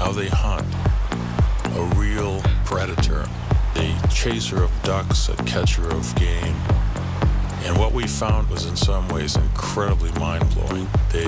how they hunt, a real predator, a chaser of ducks, a catcher of game. And what we found was in some ways incredibly mind-blowing. They